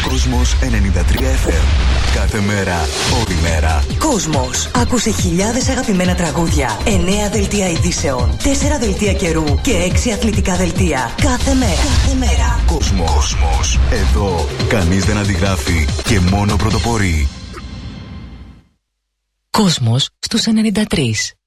Κόσμος 93 FM. Κάθε μέρα, όλη μέρα. Κόσμος. Άκουσε χιλιάδες αγαπημένα τραγούδια, 9 δελτία ειδήσεων, 4 δελτία καιρού και 6 αθλητικά δελτία. Κάθε μέρα. Κάθε μέρα. Κόσμος. Εδώ κανείς δεν αντιγράφει και μόνο πρωτοπορεί. Κόσμος στους 93.